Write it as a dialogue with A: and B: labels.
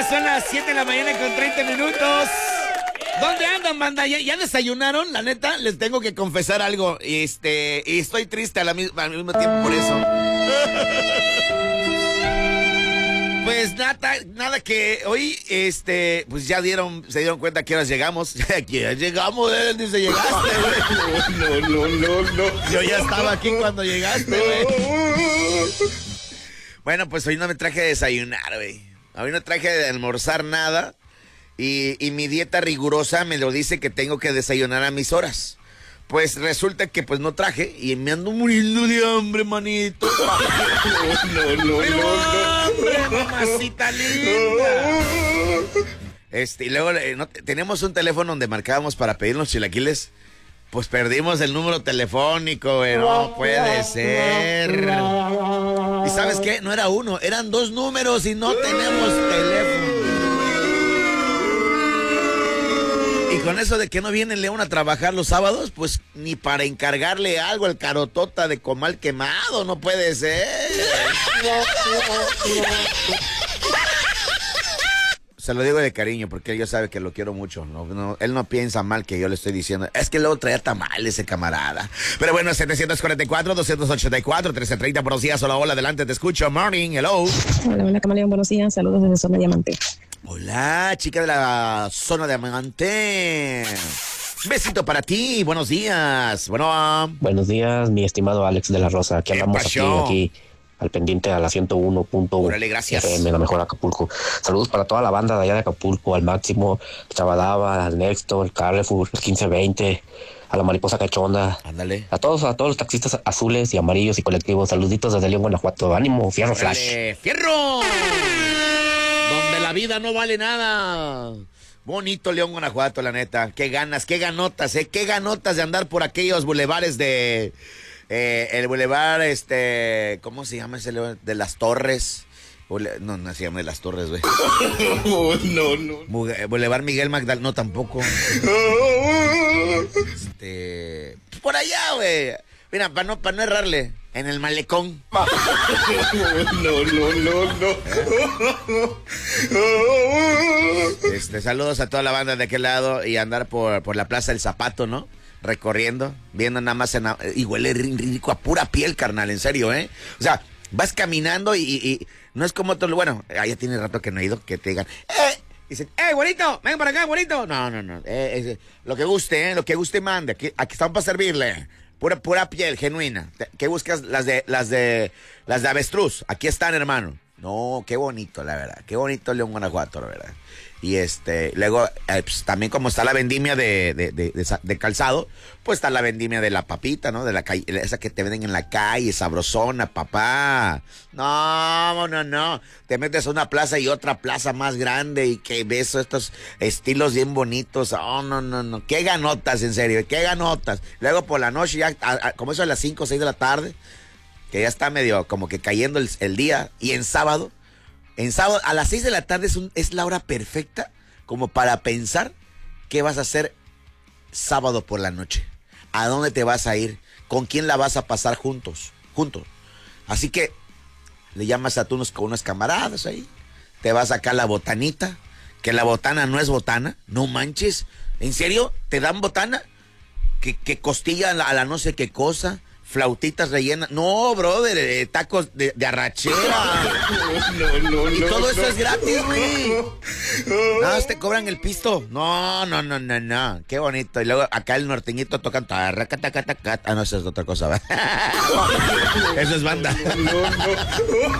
A: Ya son las 7 de la mañana con 30 minutos. ¿Dónde andan, banda? ¿Ya desayunaron? La neta, les tengo que confesar algo. Y estoy triste al mismo tiempo por eso. Pues nada que hoy, pues ya se dieron cuenta que horas llegamos. Aquí ya llegamos, dice, llegaste, güey. No. Yo ya estaba aquí cuando llegaste, güey. Bueno, pues hoy no me traje de desayunar, güey. Hoy no traje de almorzar nada. Y mi dieta rigurosa me lo dice que tengo que desayunar a mis horas. Pues resulta que pues no traje y me ando muriendo de hambre, manito. Hambre, mamacita linda. Y luego tenemos un teléfono donde marcábamos para pedir los chilaquiles. Pues perdimos el número telefónico, güey. No puede ser. ¿Y sabes qué? No era uno, eran 2 números y no tenemos teléfono. Y con eso de que no viene León a trabajar los sábados, pues ni para encargarle algo al carotota de comal quemado, no puede ser. Se lo digo de cariño porque él ya sabe que lo quiero mucho. Él no piensa mal que yo le estoy diciendo. Es que luego traía tamal ese camarada. Pero bueno, 744-284-1330. Buenos días, hola, adelante, te escucho. Morning, hello.
B: Hola, Camaleón, buenos días. Saludos desde Zona Diamante.
A: Hola, chica de la Zona Diamante. Besito para ti, buenos días.
C: Buenos días, mi estimado Alex de la Rosa. Aquí andamos aquí al pendiente a la 101.1.
A: Órale, gracias.
C: FM, la mejor Acapulco. Saludos para toda la banda de allá de Acapulco, al Máximo, Chavadaba, al Nexto, el Carrefour, el 1520, a la Mariposa Cachonda.
A: Ándale.
C: A todos los taxistas azules y amarillos y colectivos. Saluditos desde León, Guanajuato. Ánimo, fierro, flash.
A: ¡Fierro! Donde la vida no vale nada. Bonito León, Guanajuato, la neta. Qué ganas, qué ganotas, qué ganotas de andar por aquellos bulevares de... el bulevar, ¿cómo se llama ese? De las Torres. No se llama de las Torres, güey. No. Bulevar Miguel Magdal, no, tampoco. Por allá, güey. Mira, para no errarle. En el malecón. No. Saludos a toda la banda de aquel lado y andar por la Plaza del Zapato, ¿no? Recorriendo, viendo nada más y huele rico a pura piel, carnal, en serio, ¿eh? O sea, vas caminando y no es como todo, bueno, ya tiene rato que no he ido, que te digan, dicen, güerito, ven para acá, güerito. No, lo que guste, mande, aquí estamos para servirle. Pura piel, genuina. ¿Qué buscas? Las de avestruz. Aquí están, hermano. No, qué bonito, la verdad. Qué bonito León, Guanajuato, la verdad. Y luego, pues, también como está la vendimia de calzado, pues está la vendimia de la papita, ¿no? De la calle, esa que te venden en la calle, sabrosona, papá. No. Te metes a una plaza y otra plaza más grande y que ves estos estilos bien bonitos. Oh, no. Qué ganotas, en serio, qué ganotas. Luego por la noche, ya, como eso a las 5 o 6 de la tarde, que ya está medio como que cayendo el día, y en sábado a las 6 de la tarde es la hora perfecta como para pensar qué vas a hacer sábado por la noche. ¿A dónde te vas a ir? ¿Con quién la vas a pasar juntos? Así que le llamas a con unos camaradas ahí. Te vas a sacar la botanita, que la botana no es botana. No manches. ¿En serio? ¿Te dan botana? Que costilla a la no sé qué cosa. Flautitas rellenas. No, brother, tacos de arrachera. No. Y todo eso es gratis, güey. No, te cobran el pisto. No. Qué bonito. Y luego acá el norteñito tocan. Ah, no, eso es otra cosa. Eso es banda.